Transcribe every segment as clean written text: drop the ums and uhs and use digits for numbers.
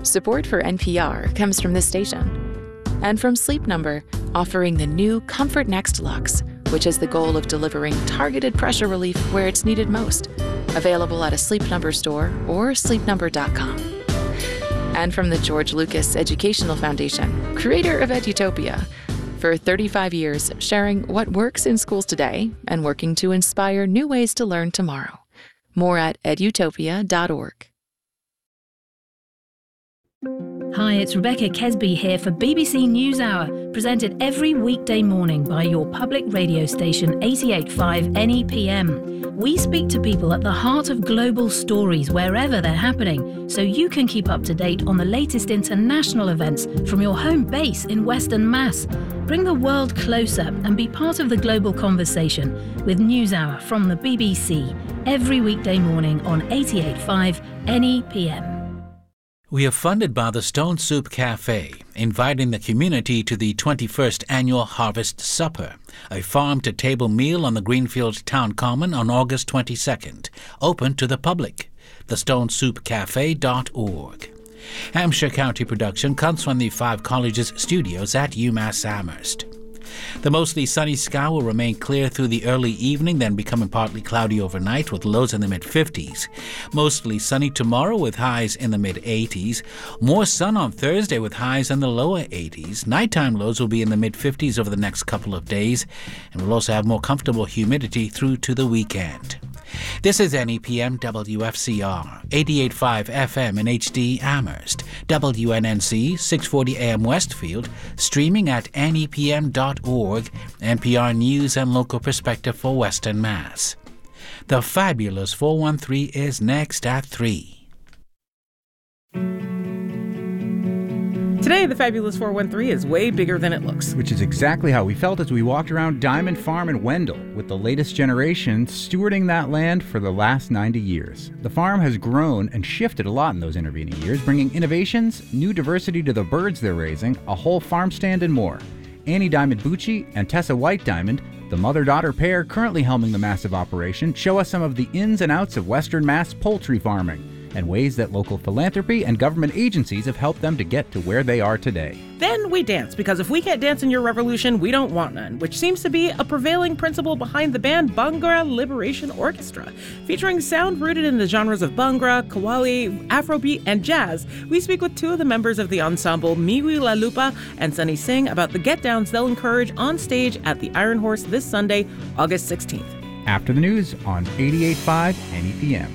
Support for NPR comes from this station. And from Sleep Number, offering the new Comfort Next Luxe, which has the goal of delivering targeted pressure relief where it's needed most. Available at a Sleep Number store or sleepnumber.com. And from the George Lucas Educational Foundation, creator of Edutopia. For 35 years, sharing what works in schools today and working to inspire new ways to learn tomorrow. More at edutopia.org. Hi, it's Rebecca Kesby here for BBC NewsHour, presented every weekday morning by your public radio station 88.5 NEPM. We speak to people at the heart of global stories wherever they're happening, so you can keep up to date on the latest international events from your home base in Western Mass. Bring the world closer and be part of the global conversation with NewsHour from the BBC, every weekday morning on 88.5 NEPM. We are funded by the Stone Soup Cafe, inviting the community to the 21st Annual Harvest Supper, a farm-to-table meal on the Greenfield Town Common on August 22nd, open to the public. thestonesoupcafe.org. Hampshire County production comes from the Five Colleges studios at UMass Amherst. The mostly sunny sky will remain clear through the early evening, then becoming partly cloudy overnight with lows in the mid-50s. Mostly sunny tomorrow with highs in the mid-80s. More sun on Thursday with highs in the lower 80s. Nighttime lows will be in the mid-50s over the next couple of days, and we'll also have more comfortable humidity through to the weekend. This is NEPM WFCR, 88.5 FM in HD Amherst, WNNC 640 AM Westfield, streaming at nepm.org, NPR News and local perspective for Western Mass. The Fabulous 413 is next at 3. Today, the Fabulous 413 is way bigger than it looks. Which is exactly how we felt as we walked around Diamond Farm in Wendell, with the latest generation stewarding that land for the last 90 years. The farm has grown and shifted a lot in those intervening years, bringing innovations, new diversity to the birds they're raising, a whole farm stand, and more. Annie Diamond Bucci and Tessa White Diamond, the mother-daughter pair currently helming the massive operation, show us some of the ins and outs of Western Mass poultry farming, and ways that local philanthropy and government agencies have helped them to get to where they are today. Then we dance, because if we can't dance in your revolution, we don't want none, which seems to be a prevailing principle behind the band Bhangra Liberation Orchestra. Featuring sound rooted in the genres of Bhangra, Qawwali, Afrobeat, and jazz, we speak with two of the members of the ensemble, Miwi La Lupa and Sunny Singh, about the get-downs they'll encourage on stage at the Iron Horse this Sunday, August 16th. After the news on 88.5 NEPM.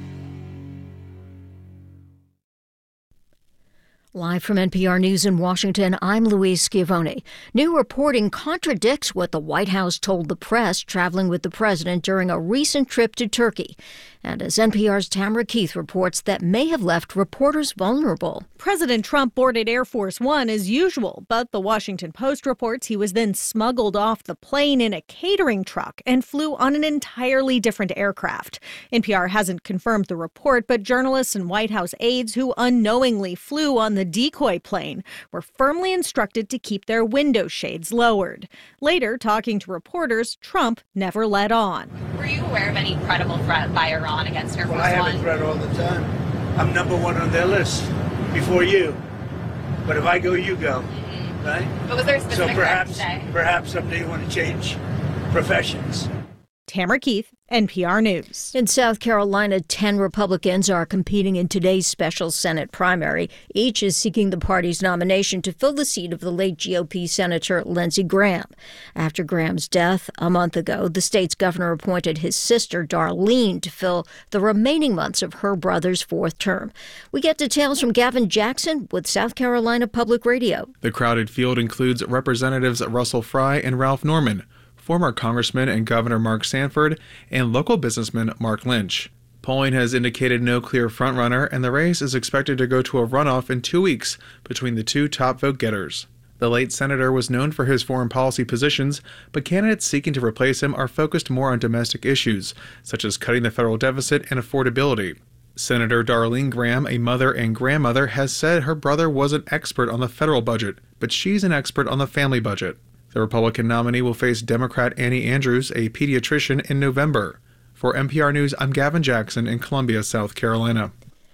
Live from NPR News in Washington, I'm Louise Schiavone. New reporting contradicts what the White House told the press traveling with the president during a recent trip to Turkey. And as NPR's Tamara Keith reports, that may have left reporters vulnerable. President Trump boarded Air Force One as usual, but the Washington Post reports he was then smuggled off the plane in a catering truck and flew on an entirely different aircraft. NPR hasn't confirmed the report, but journalists and White House aides who unknowingly flew on the decoy plane were firmly instructed to keep their window shades lowered. Later, talking to reporters, Trump never let on. Were you aware of any credible threat by Iran against Air Force One? I have a threat all the time. I'm number one on their list before you. But if I go, you go. Right? But was there a specific threat today? Perhaps someday you want to change professions. Tamara Keith, NPR News. In South Carolina, 10 Republicans are competing in today's special Senate primary. Each is seeking the party's nomination to fill the seat of the late GOP Senator Lindsey Graham. After Graham's death a month ago, the state's governor appointed his sister, Darlene, to fill the remaining months of her brother's fourth term. We get details from Gavin Jackson with South Carolina Public Radio. The crowded field includes Representatives Russell Fry and Ralph Norman, former Congressman and Governor Mark Sanford, and local businessman Mark Lynch. Polling has indicated no clear frontrunner, and the race is expected to go to a runoff in 2 weeks between the two top vote-getters. The late senator was known for his foreign policy positions, but candidates seeking to replace him are focused more on domestic issues, such as cutting the federal deficit and affordability. Senator Darlene Graham, a mother and grandmother, has said her brother was an expert on the federal budget, but she's an expert on the family budget. The Republican nominee will face Democrat Annie Andrews, a pediatrician, in November. For NPR News, I'm Gavin Jackson in Columbia, South Carolina.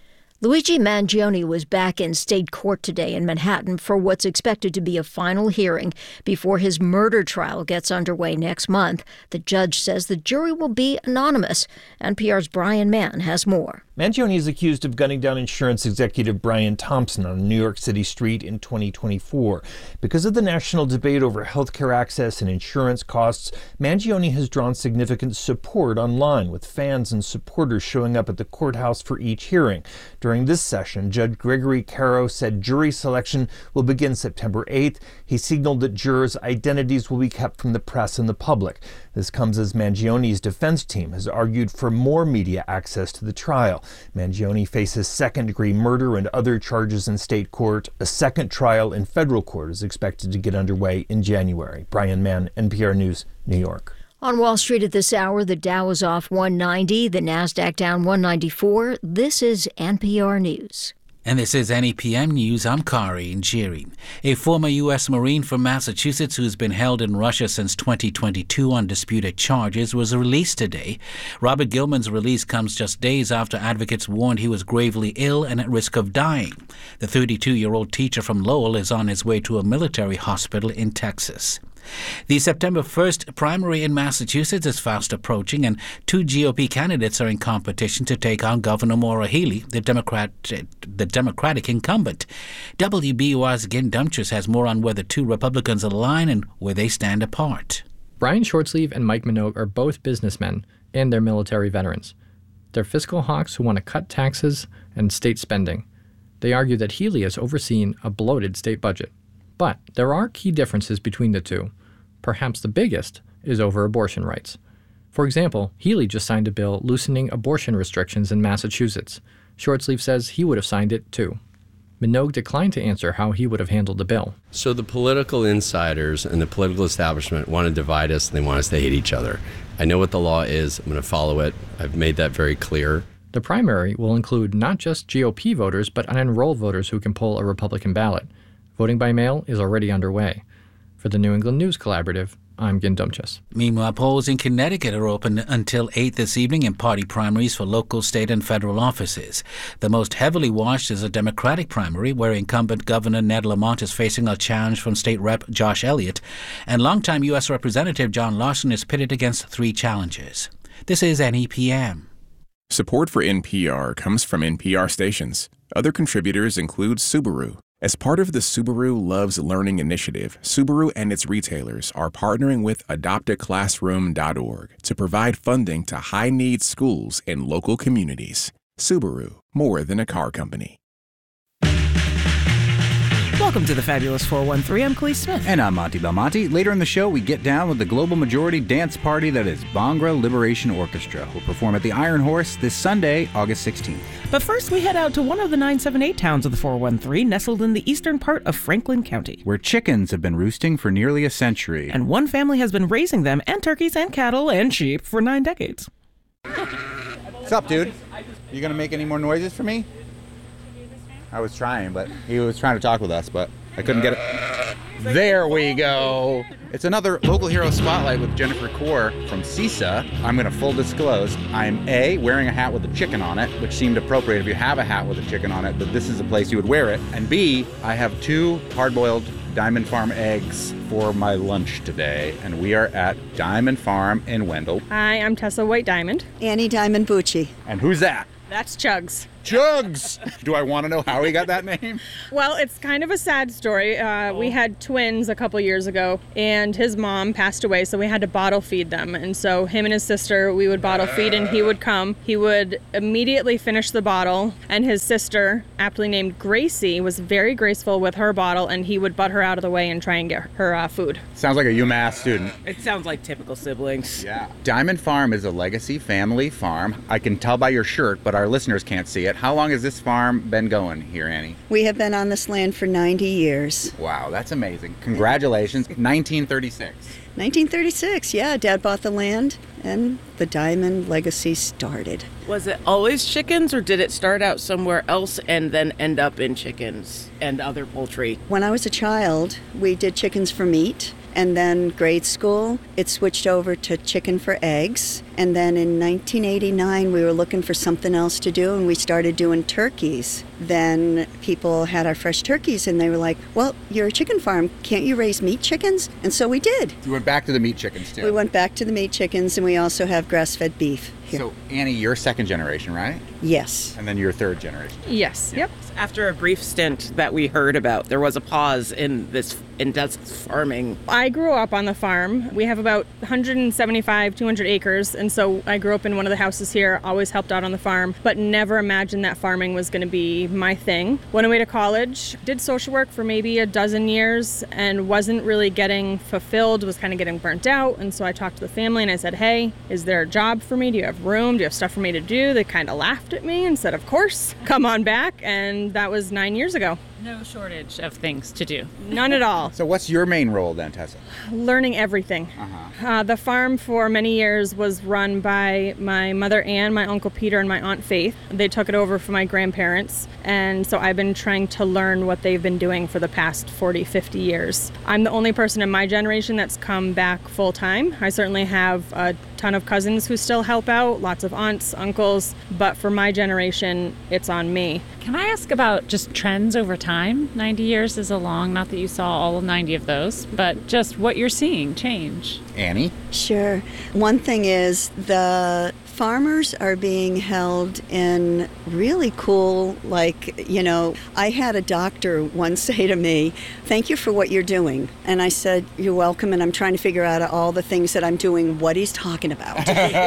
Luigi Mangione was back in state court today in Manhattan for what's expected to be a final hearing before his murder trial gets underway next month. The judge says the jury will be anonymous. NPR's Brian Mann has more. Mangione is accused of gunning down insurance executive Brian Thompson on a New York City street in 2024. Because of the national debate over health care access and insurance costs, Mangione has drawn significant support online, with fans and supporters showing up at the courthouse for each hearing. During this session, Judge Gregory Caro said jury selection will begin September 8th. He signaled that jurors' identities will be kept from the press and the public. This comes as Mangione's defense team has argued for more media access to the trial. Mangione faces second-degree murder and other charges in state court. A second trial in federal court is expected to get underway in January. Brian Mann, NPR News, New York. On Wall Street at this hour, the Dow is off 190, the Nasdaq down 194. This is NPR News. And this is NEPM News. I'm Kari Njiri. A former U.S. Marine from Massachusetts who's been held in Russia since 2022 on disputed charges was released today. Robert Gilman's release comes just days after advocates warned he was gravely ill and at risk of dying. The 32-year-old teacher from Lowell is on his way to a military hospital in Texas. The September 1st primary in Massachusetts is fast approaching, and two GOP candidates are in competition to take on Governor Maura Healey, the Democratic incumbent. WBUR's Gin Dumchus has more on where the two Republicans align and where they stand apart. Brian Shortsleeve and Mike Minogue are both businessmen, and they're military veterans. They're fiscal hawks who want to cut taxes and state spending. They argue that Healey has overseen a bloated state budget. But there are key differences between the two. Perhaps the biggest is over abortion rights. For example, Healey just signed a bill loosening abortion restrictions in Massachusetts. Shortsleeve says he would have signed it too. Minogue declined to answer how he would have handled the bill. So the political insiders and the political establishment want to divide us, and they want us to hate each other. I know what the law is. I'm going to follow it. I've made that very clear. The primary will include not just GOP voters, but unenrolled voters who can pull a Republican ballot. Voting by mail is already underway. For the New England News Collaborative, I'm Gin Dumchus. Meanwhile, polls in Connecticut are open until 8 this evening in party primaries for local, state, and federal offices. The most heavily watched is a Democratic primary, where incumbent Governor Ned Lamont is facing a challenge from State Rep Josh Elliott, and longtime U.S. Representative John Larson is pitted against three challengers. This is NEPM. Support for NPR comes from NPR stations. Other contributors include Subaru. As part of the Subaru Loves Learning initiative, Subaru and its retailers are partnering with adoptaclassroom.org to provide funding to high-need schools in local communities. Subaru, more than a car company. Welcome to the Fabulous 413. I'm Khalees Smith. And I'm Monty Belmonte. Later in the show, we get down with the global majority dance party that is Bhangra Liberation Orchestra, who will perform at the Iron Horse this Sunday, August 16th. But first, we head out to one of the 978 towns of the 413, nestled in the eastern part of Franklin County, where chickens have been roosting for nearly a century. And one family has been raising them, and turkeys and cattle and sheep, for 9 decades. What's up, dude? You gonna make any more noises for me? I was trying, but he was trying to talk with us, but I couldn't get it. There we go. It's another Local Hero Spotlight with Jennifer Kaur from CISA. I'm going to full disclose. I'm A, wearing a hat with a chicken on it, which seemed appropriate if you have a hat with a chicken on it, but this is a place you would wear it. And B, I have 2 hard-boiled Diamond Farm eggs for my lunch today, and we are at Diamond Farm in Wendell. Hi, I'm Tessa White Diamond. Annie Diamond Bucci. And who's that? That's Chugs. Chugs! Do I want to know how he got that name? Well, it's kind of a sad story. We had twins a couple years ago, and his mom passed away, so we had to bottle feed them. And so him and his sister, we would bottle feed, and he would come. He would immediately finish the bottle, and his sister, aptly named Gracie, was very graceful with her bottle, and he would butt her out of the way and try and get her food. Sounds like a UMass student. It sounds like typical siblings. Yeah. Diamond Farm is a legacy family farm. I can tell by your shirt, but our listeners can't see it. How long has this farm been going here, Annie? We have been on this land for 90 years. Wow, that's amazing. Congratulations. 1936. 1936, yeah. Dad bought the land and the Diamond legacy started. Was it always chickens, or did it start out somewhere else and then end up in chickens and other poultry? When I was a child, we did chickens for meat. And then grade school, it switched over to chicken for eggs. And then in 1989, we were looking for something else to do, and we started doing turkeys. Then people had our fresh turkeys, and they were like, well, you're a chicken farm. Can't you raise meat chickens? And so we did. You went back to the meat chickens, too. We went back to the meat chickens, and we also have grass-fed beef here. So, Annie, you're second generation, right? Yes. And then you're third generation. Yes. Yep. After a brief stint that we heard about, there was a pause in this intensive farming. I grew up on the farm. We have about 175, 200 acres, and so I grew up in one of the houses here, always helped out on the farm, but never imagined that farming was going to be my thing. Went away to college, did social work for maybe a dozen years, and wasn't really getting fulfilled, was kind of getting burnt out, and so I talked to the family and I said, hey, is there a job for me? Do you have room? Do you have stuff for me to do? They kind of laughed at me and said, of course, come on back, and that was 9 years ago. No shortage of things to do. None at all. So what's your main role then, Tessa? Learning everything. The farm for many years was run by my mother Ann, my uncle Peter, and my aunt Faith. They took it over from my grandparents, and so I've been trying to learn what they've been doing for the past 40, 50 years. I'm the only person in my generation that's come back full time. I certainly have a ton of cousins who still help out, lots of aunts, uncles, but for my generation, it's on me. Can I ask about just trends over time? 90 years is a long, not that you saw all 90 of those, but just what you're seeing change. Annie? Sure. One thing is the farmers are being held in really cool, I had a doctor once say to me, thank you for what you're doing. And I said, you're welcome, and I'm trying to figure out all the things that I'm doing, what he's talking about.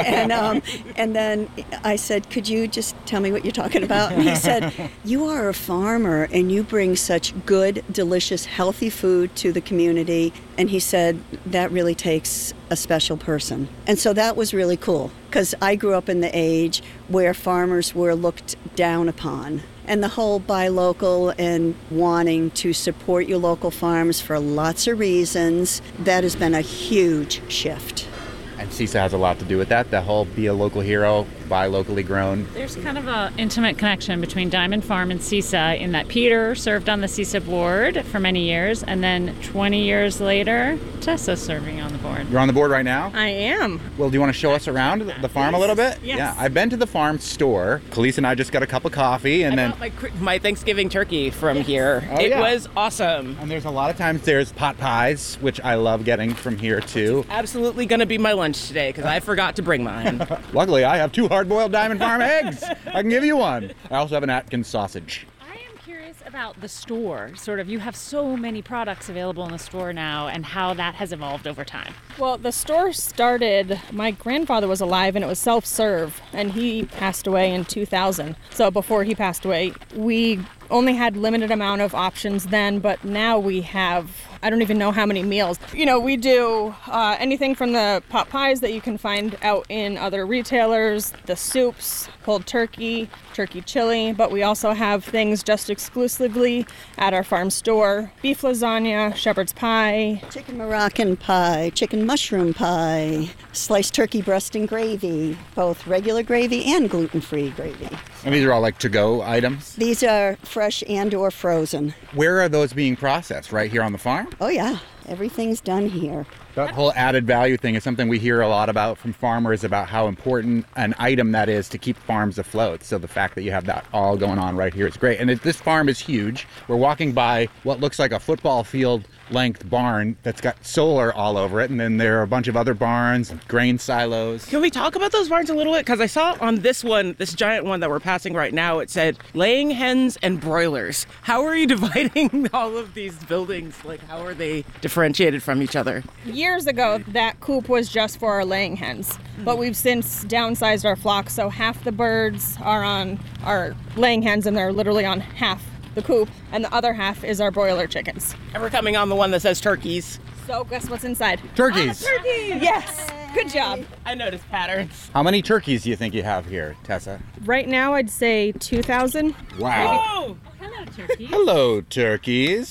And then I said, could you just tell me what you're talking about? And he said, you are a farmer, and you bring such good, delicious, healthy food to the community. And he said, that really takes a special person. And so that was really cool, because I grew up in the age where farmers were looked down upon. And the whole buy local and wanting to support your local farms for lots of reasons, that has been a huge shift. And CISA has a lot to do with that, the whole be a local hero, buy locally grown. There's kind of an intimate connection between Diamond Farm and CISA in that Peter served on the CISA board for many years, and then 20 years later, Tessa's serving on the board. You're on the board right now? I am. Well, do you want to show us around the farm a little bit? Yes. Yeah, I've been to the farm store. Khalees and I just got a cup of coffee, and then got my Thanksgiving turkey from here. Oh, it yeah. was awesome. And there's a lot of times there's pot pies, which I love getting from here too. Absolutely going to be my lunch today, because I forgot to bring mine. Luckily, I have 2 hard-boiled Diamond Farm eggs. I can give you one. I also have an Atkins sausage. I am curious about the store. You have so many products available in the store now, and how that has evolved over time. Well, the store started, my grandfather was alive, and it was self-serve, and he passed away in 2000. So before he passed away, we only had limited amount of options then, but now we have, I don't even know how many meals. We do anything from the pot pies that you can find out in other retailers, the soups, pulled turkey, turkey chili, but we also have things just exclusively at our farm store. Beef lasagna, shepherd's pie. Chicken Moroccan pie, chicken mushroom pie, sliced turkey breast and gravy, both regular gravy and gluten-free gravy. And these are all to-go items? These are fresh and or frozen. Where are those being processed? Right here on the farm? Oh yeah, everything's done here. That whole added value thing is something we hear a lot about from farmers, about how important an item that is to keep farms afloat. So the fact that you have that all going on right here is great. And this farm is huge. We're walking by what looks like a football field length barn that's got solar all over it, and then there are a bunch of other barns and grain silos. Can we talk about those barns a little bit? Because I saw on this one, this giant one that we're passing right now, it said laying hens and broilers. How are you dividing all of these buildings? How are they differentiated from each other? Years ago, that coop was just for our laying hens, but we've since downsized our flock, so half the birds are on our laying hens, and they're literally on half the coop, and the other half is our broiler chickens. And we're coming on the one that says turkeys. So guess what's inside? Turkeys. Turkeys! Yes! Good job. I noticed patterns. How many turkeys do you think you have here, Tessa? Right now, I'd say 2,000. Wow. Hello, turkeys. Hello, turkeys.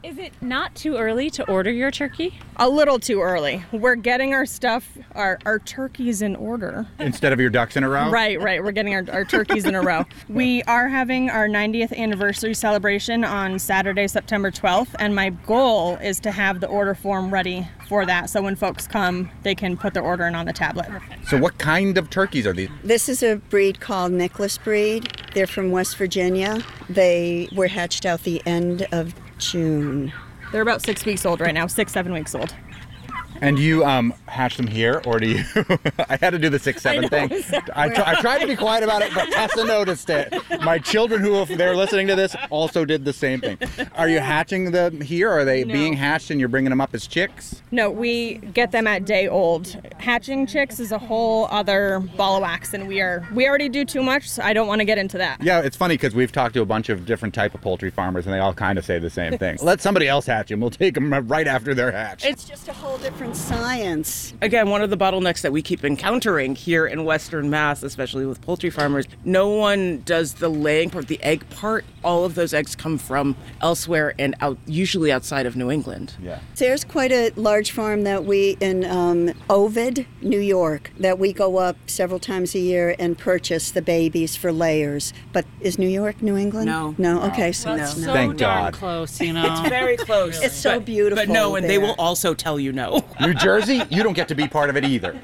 Is it not too early to order your turkey? A little too early. We're getting our stuff, our turkeys in order. Instead of your ducks in a row? Right. We're getting our turkeys in a row. We are having our 90th anniversary celebration on Saturday, September 12th, and my goal is to have the order form ready for that. So when folks come, they can put their order in on the tablet. So what kind of turkeys are these? This is a breed called Nicholas breed. They're from West Virginia. They were hatched out the end of June. They're about 6 weeks old right now, 7 weeks old. And you hatch them here, or do you? I had to do the 6-7 thing. I tried to be quiet about it, but Tessa noticed it. My children, who if they're listening to this, also did the same thing. Are you hatching them here? Or are they being hatched and you're bringing them up as chicks? No, we get them at day old. Hatching chicks is a whole other ball of wax, and we already do too much, so I don't want to get into that. Yeah, it's funny because we've talked to a bunch of different type of poultry farmers, and they all kind of say the same thing. Let somebody else hatch them. We'll take them right after they're hatched. It's just a whole different science. Again, one of the bottlenecks that we keep encountering here in Western Mass, especially with poultry farmers, no one does the laying part, the egg part. All of those eggs come from elsewhere and usually outside of New England. Yeah. There's quite a large farm that we in Ovid, New York, that we go up several times a year and purchase the babies for layers. But is New York New England? No. Okay, so well, no. it's so Thank darn God. close, you know. It's very close. It's so beautiful. But no, and they there. will also tell you no. New Jersey, you don't get to be part of it either.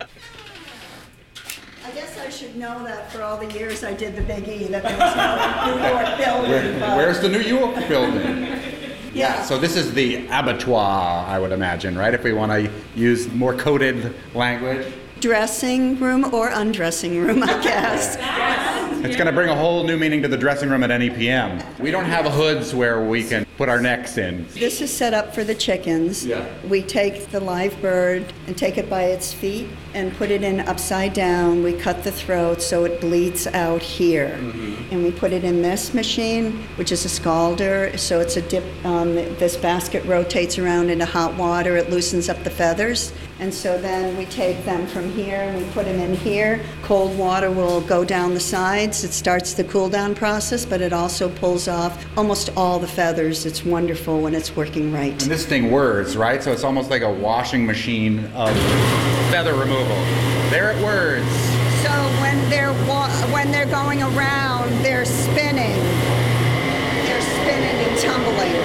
I guess I should know that for all the years I did the Big E, that there was no New York building. Where's the New York building? Yeah. So this is the abattoir, I would imagine, right? If we want to use more coded language. Dressing room or undressing room, I guess. It's going to bring a whole new meaning to the dressing room at NEPM. We don't have hoods where we can put our necks in. This is set up for the chickens. Yeah. We take the live bird and take it by its feet and put it in upside down. We cut the throat so it bleeds out here. Mm-hmm. And we put it in this machine, which is a scalder. So it's a dip. This basket rotates around into hot water. It loosens up the feathers. And so then we take them from here and we put them in here. Cold water will go down the sides. It starts the cool down process, but it also pulls off almost all the feathers. It's wonderful when it's working right. And this thing whirs, right? So it's almost like a washing machine of feather removal. There it whirs. So when they're going around, they're spinning. They're spinning and tumbling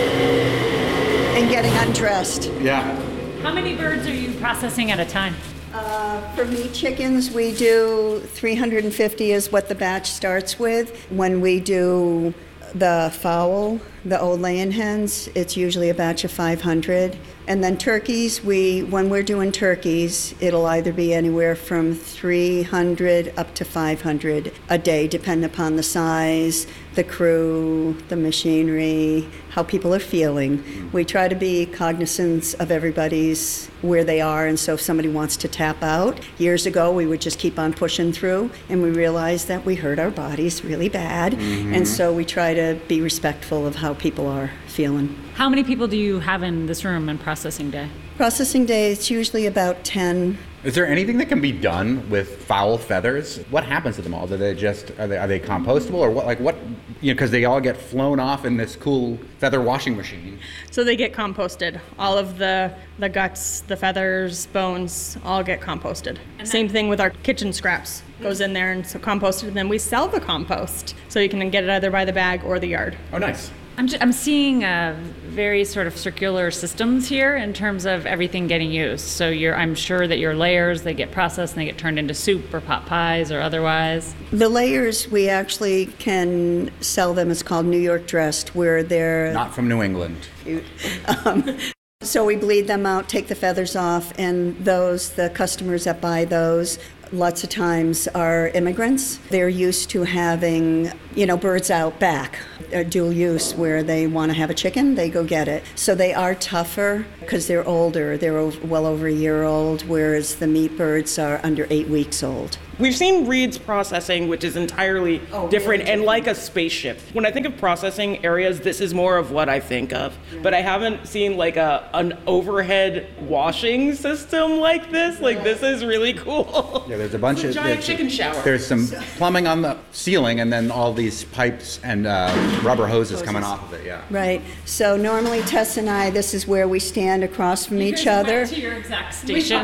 and getting undressed. Yeah. How many birds are you processing at a time? For meat chickens, we do 350 is what the batch starts with. When we do the fowl, the old laying hens, it's usually a batch of 500. And then turkeys, when we're doing turkeys, it'll either be anywhere from 300 up to 500 a day, depending upon the size, the crew, the machinery, how people are feeling. We try to be cognizant of everybody's where they are, and so if somebody wants to tap out, years ago we would just keep on pushing through, and we realized that we hurt our bodies really bad, and so we try to be respectful of how people are feeling. How many people do you have in this room in processing day? Processing day, it's usually about 10. Is there anything that can be done with fowl feathers? What happens to them all? Do they are they compostable, or what? Like what? You know, because they all get flown off in this cool feather washing machine. So they get composted. All of the guts, the feathers, bones, all get composted. Same thing with our kitchen scraps. Goes in there and so composted, and then we sell the compost. So you can get it either by the bag or the yard. Oh, nice. I'm seeing very sort of circular systems here in terms of everything getting used. So I'm sure that your layers, they get processed and they get turned into soup or pot pies or otherwise. The layers, we actually can sell them. It's called New York dressed, where they're not from New England. So we bleed them out, take the feathers off, and the customers that buy those, lots of times are immigrants. They're used to having, birds out back, dual use, where they want to have a chicken, they go get it. So they are tougher because they're older. They're well over a year old, whereas the meat birds are under 8 weeks old. We've seen Reed's processing, which is entirely different and like a spaceship. When I think of processing areas, this is more of what I think of. But I haven't seen like an overhead washing system like this. Like, this is really cool. Yeah, there's a bunch of giant chicken shower. There's some plumbing on the ceiling, and then all these pipes and rubber hoses coming off of it. Yeah. Right. So normally Tess and I, this is where we stand across from each other. To your exact station.